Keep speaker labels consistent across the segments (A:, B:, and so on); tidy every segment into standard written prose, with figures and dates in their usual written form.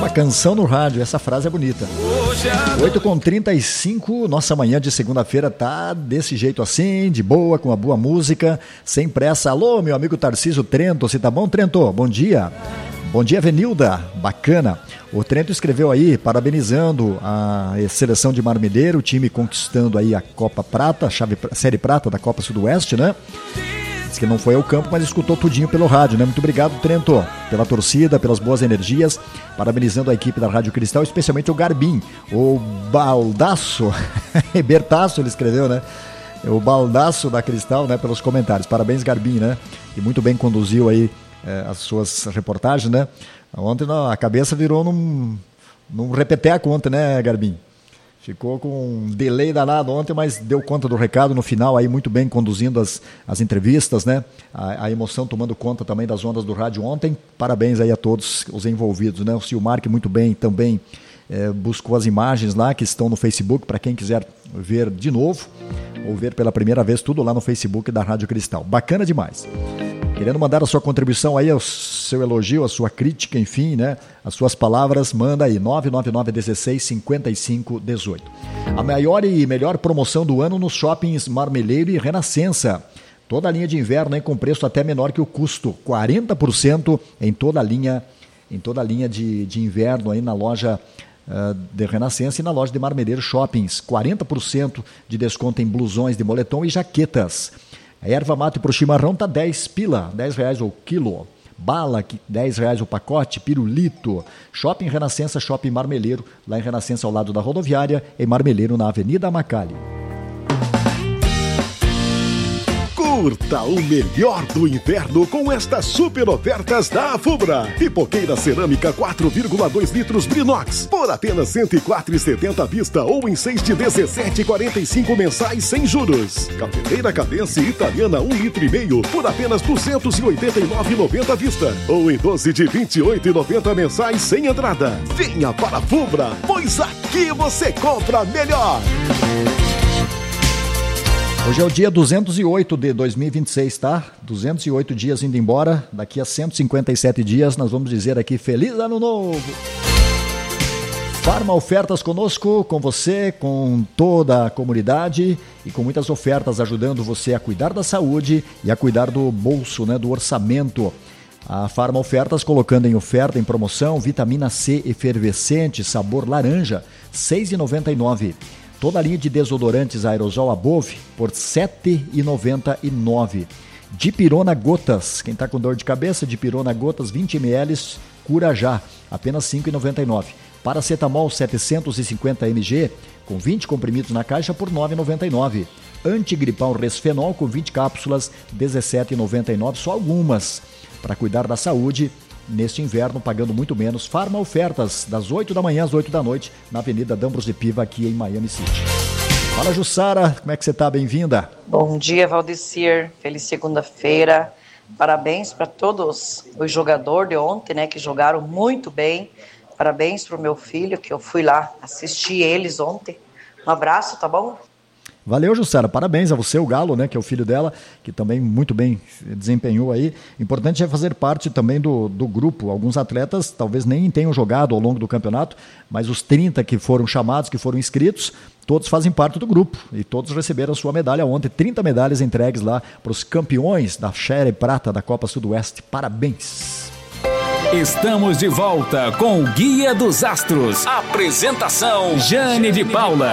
A: Uma canção no rádio, essa frase é bonita. 8h35, nossa manhã de segunda-feira tá desse jeito assim, de boa, com uma boa música, sem pressa. Alô, meu amigo Tarcísio Trento, você tá bom, Trento? Bom dia. Bom dia, Venilda, bacana. O Trento escreveu aí, parabenizando a seleção de Marmeleiro, o time conquistando aí a Copa Prata, a Série Prata da Copa Sudoeste, né? Diz que não foi ao campo, mas escutou tudinho pelo rádio, né? Muito obrigado, Trento, pela torcida, pelas boas energias, parabenizando a equipe da Rádio Cristal, especialmente o Garbim, o Baldaço, Bertaço ele escreveu, né? O Baldaço da Cristal, né? Pelos comentários. Parabéns, Garbim, né? E muito bem conduziu aí as suas reportagens, né? Ontem a cabeça virou num repeteco ontem, né, Garbim? Ficou com um delay danado ontem, mas deu conta do recado no final, aí muito bem conduzindo as entrevistas, né? A emoção tomando conta também das ondas do rádio ontem. Parabéns aí a todos os envolvidos, né? O Silmar, que muito bem também buscou as imagens lá que estão no Facebook, para quem quiser ver de novo ou ver pela primeira vez, tudo lá no Facebook da Rádio Cristal. Bacana demais. Querendo mandar a sua contribuição aí, o seu elogio, a sua crítica, enfim, né? As suas palavras, manda aí, 999-16-55-18. A maior e melhor promoção do ano nos shoppings Marmeleiro e Renascença. Toda a linha de inverno aí com preço até menor que o custo. 40% em toda a linha de inverno aí na loja de Renascença e na loja de Marmeleiro Shoppings. 40% de desconto em blusões de moletom e jaquetas. A erva mate para o chimarrão tá 10 pila, R$10 o quilo. Bala, R$10 o pacote, pirulito. Shopping Renascença, Shopping Marmeleiro, lá em Renascença ao lado da rodoviária, em Marmeleiro na Avenida Amacali.
B: Curta o melhor do inverno com estas super ofertas da Afubra. Pipoqueira cerâmica 4,2 litros Brinox por apenas R$ 104,70 à vista ou em 6 de 17,45 mensais sem juros. Cafeteira Cadence italiana 1,5 litro por apenas R$ 289,90 à vista ou em 12 de 28,90 mensais sem entrada. Venha para a Afubra, pois aqui você compra melhor.
A: Hoje é o dia 208 de 2026, tá? 208 dias indo embora. Daqui a 157 dias nós vamos dizer aqui Feliz Ano Novo! Farma Ofertas conosco, com você, com toda a comunidade e com muitas ofertas ajudando você a cuidar da saúde e a cuidar do bolso, né, do orçamento. A Farma Ofertas colocando em oferta, em promoção, vitamina C efervescente, sabor laranja, R$ 6,99. Toda a linha de desodorantes aerosol Above por R$ 7,99. Dipirona Gotas, quem está com dor de cabeça, Dipirona Gotas 20 ml, cura já, apenas R$ 5,99. Paracetamol 750 mg, com 20 comprimidos na caixa por R$ 9,99. Antigripal Resfenol com 20 cápsulas, R$ 17,99, só algumas. Para cuidar da saúde, neste inverno, pagando muito menos. Farma Ofertas, das 8 da manhã às 8 da noite, na Avenida D'Ambros de Piva, aqui em Miami City. Fala, Jussara, como é que você está? Bem-vinda.
C: Bom dia, Valdecir. Feliz segunda-feira. Parabéns para todos os jogadores de ontem, né, que jogaram muito bem. Parabéns para o meu filho, que eu fui lá assistir eles ontem. Um abraço, tá bom?
A: Valeu, Jussara, parabéns a você, o Galo, né, que é o filho dela, que também muito bem desempenhou aí. Importante é fazer parte também do grupo. Alguns atletas talvez nem tenham jogado ao longo do campeonato, mas os 30 que foram chamados, que foram inscritos, todos fazem parte do grupo e todos receberam a sua medalha ontem. 30 medalhas entregues lá para os campeões da Série Prata da Copa Sudoeste. Parabéns!
D: Estamos de volta com o Guia dos Astros. Apresentação Jane de Paula.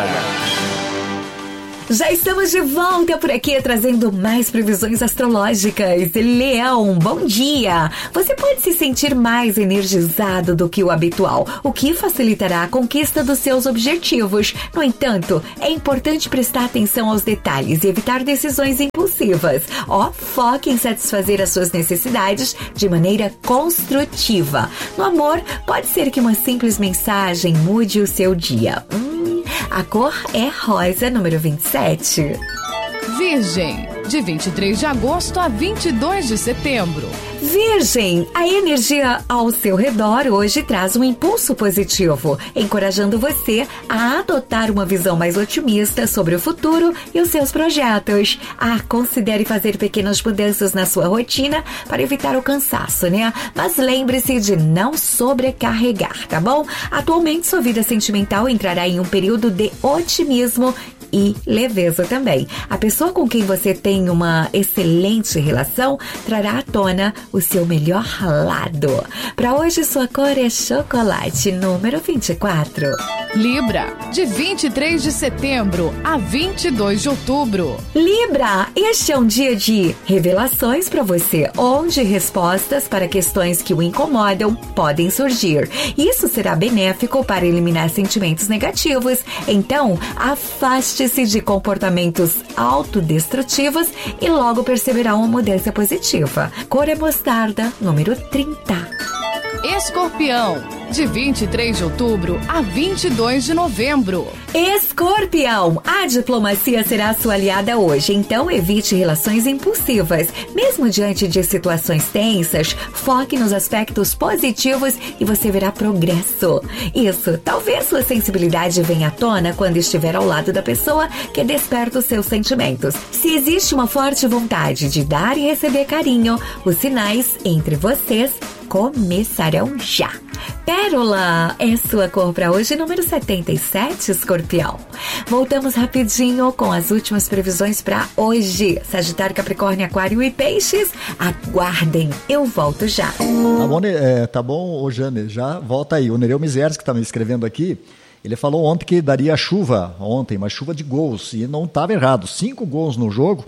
E: Já estamos de volta por aqui, trazendo mais previsões astrológicas. Leão, bom dia! Você pode se sentir mais energizado do que o habitual, o que facilitará a conquista dos seus objetivos. No entanto, é importante prestar atenção aos detalhes e evitar decisões impulsivas. Foque em satisfazer as suas necessidades de maneira construtiva. No amor, pode ser que uma simples mensagem mude o seu dia. A cor é rosa, número 27.
F: Virgem, de 23 de agosto a 22 de setembro.
E: Virgem, a energia ao seu redor hoje traz um impulso positivo, encorajando você a adotar uma visão mais otimista sobre o futuro e os seus projetos. Considere fazer pequenas mudanças na sua rotina para evitar o cansaço, né? Mas lembre-se de não sobrecarregar, tá bom? Atualmente, sua vida sentimental entrará em um período de otimismo e leveza também. A pessoa com quem você tem uma excelente relação trará à tona o seu melhor lado. Para hoje, sua cor é chocolate, número 24.
F: Libra, de 23 de setembro a 22 de outubro.
E: Libra, este é um dia de revelações para você, onde respostas para questões que o incomodam podem surgir. Isso será benéfico para eliminar sentimentos negativos. Então, afaste-se de comportamentos autodestrutivos e logo perceberá uma mudança positiva. Cor é mostarda, número 30.
F: Escorpião, de 23 de outubro a 22 de novembro.
E: Escorpião, a diplomacia será sua aliada hoje, então evite relações impulsivas. Mesmo diante de situações tensas, foque nos aspectos positivos e você verá progresso. Isso, talvez sua sensibilidade venha à tona quando estiver ao lado da pessoa que desperta os seus sentimentos. Se existe uma forte vontade de dar e receber carinho, os sinais entre vocês começarão já. Pérola é sua cor para hoje, número 77, Escorpião. Voltamos rapidinho com as últimas previsões para hoje. Sagitário, Capricórnio, Aquário e Peixes, aguardem, eu volto já.
A: Tá bom, ô Jane, já volta aí. O Nereu Mizerski que está me escrevendo aqui, ele falou ontem que daria chuva, uma chuva de gols, e não estava errado. 5 gols no jogo,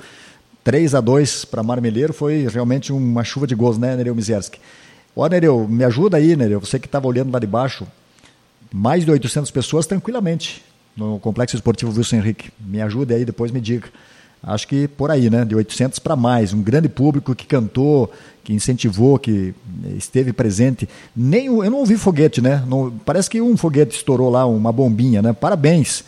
A: 3-2 para Marmeleiro, foi realmente uma chuva de gols, né, Nereu Mizerski? Ó, Nereu, me ajuda aí, Nereu, você que estava olhando lá de baixo, mais de 800 pessoas tranquilamente no Complexo Esportivo Wilson Henrique. Me ajude aí, depois me diga. Acho que por aí, né, de 800 para mais, um grande público que cantou, que incentivou, que esteve presente. Eu não ouvi foguete, né, parece que um foguete estourou lá, uma bombinha, né, parabéns.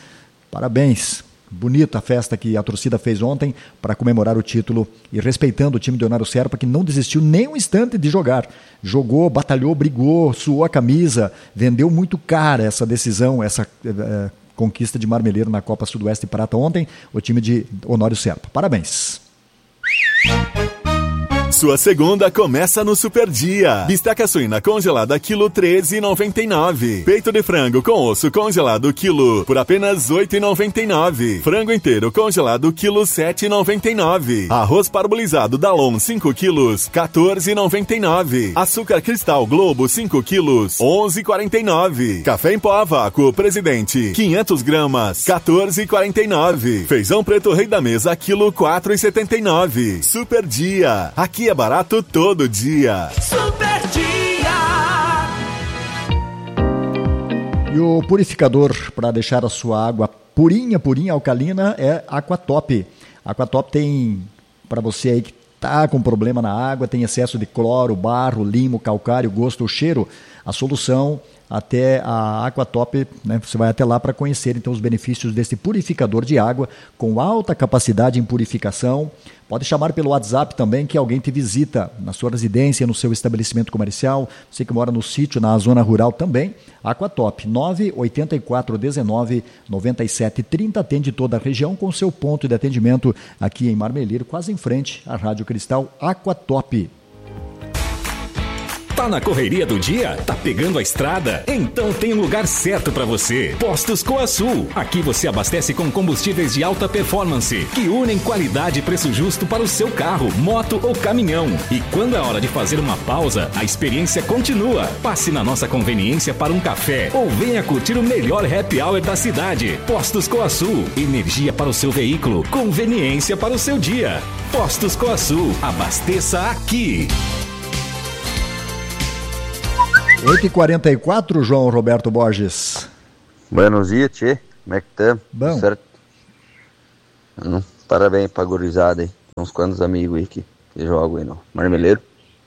A: Bonita a festa que a torcida fez ontem para comemorar o título e respeitando o time do Leonardo Serpa, que não desistiu nem um instante de jogar. Jogou, batalhou, brigou, suou a camisa, vendeu muito cara essa decisão, essa conquista de Marmeleiro na Copa Sudoeste Prata ontem, o time de Honório Serpa. Parabéns!
G: Sua segunda começa no Super Dia. Bisteca suína congelada quilo 13,99. Peito de frango com osso congelado quilo por apenas 8,99. Frango inteiro congelado quilo 7,99. Arroz parbolizado Dalon 5 quilos 14,99. Açúcar cristal Globo 5 quilos 11,49. Café em pó a vácuo Presidente 500 gramas 14,49. Feijão preto Rei da Mesa quilo 4,79. Super Dia. Aqui é barato todo dia.
H: Super Dia.
A: E o purificador para deixar a sua água purinha, alcalina, é Aquatop. Aquatop tem, para você aí que está com problema na água, tem excesso de cloro, barro, limo, calcário, gosto ou cheiro, a solução até a Aquatop, né? Você vai até lá para conhecer então os benefícios desse purificador de água com alta capacidade em purificação. Pode chamar pelo WhatsApp também que alguém te visita na sua residência, no seu estabelecimento comercial, você que mora no sítio, na zona rural também. Aquatop, 984199730, atende toda a região com seu ponto de atendimento aqui em Marmeleiro, quase em frente à Rádio Cristal. Aquatop.
D: Tá na correria do dia? Tá pegando a estrada? Então tem um lugar certo para você. Postos Coasul. Aqui você abastece com combustíveis de alta performance, que unem qualidade e preço justo para o seu carro, moto ou caminhão. E quando é hora de fazer uma pausa, a experiência continua. Passe na nossa conveniência para um café ou venha curtir o melhor happy hour da cidade. Postos Coasul. Energia para o seu veículo, conveniência para o seu dia. Postos Coasul. Abasteça aqui.
A: 8h44, João Roberto Borges.
I: Buenos dias, tchê. Como é que tá?
A: Bom.
I: Certo? Parabéns pra gurizada aí. Uns quantos amigos aí que jogam aí no Marmeleiro.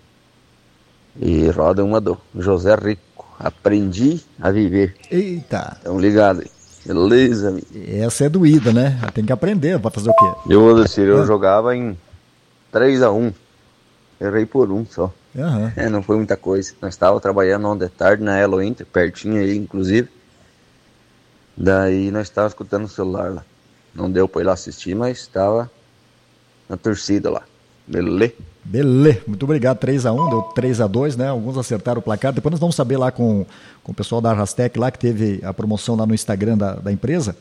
I: E roda uma do José Rico. Aprendi a viver.
A: Eita.
I: Tão ligado aí. Beleza, amigo.
A: Essa é doída, né? Tem que aprender, vai fazer o quê?
I: Eu jogava em 3-1. Errei por um só.
A: Uhum.
I: Não foi muita coisa. Nós estávamos trabalhando ontem de tarde na Elo Inter, pertinho aí, inclusive. Daí nós estávamos escutando o celular lá. Não deu para ir lá assistir, mas estava na torcida lá. Beleza?
A: Muito obrigado. 3-1, deu 3-2, né? Alguns acertaram o placar. Depois nós vamos saber lá com o pessoal da Arrastec lá, que teve a promoção lá no Instagram da empresa,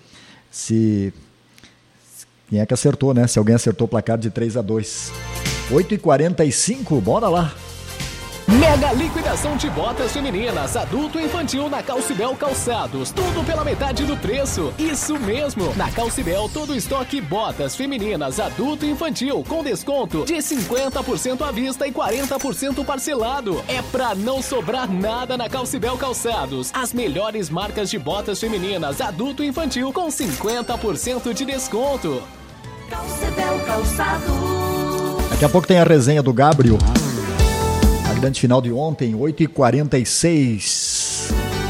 A: quem é que acertou, né? Se alguém acertou o placar de 3-2. 8h45, bora lá.
J: Mega liquidação de botas femininas, adulto e infantil na Calcibel Calçados. Tudo pela metade do preço. Isso mesmo. Na Calcibel, todo estoque botas femininas, adulto e infantil, com desconto de 50% à vista e 40% parcelado. É pra não sobrar nada na Calcibel Calçados. As melhores marcas de botas femininas, adulto e infantil, com 50% de desconto.
H: Calcibel Calçados.
A: Daqui a pouco tem a resenha do Gabriel. A grande final de ontem, 8h46.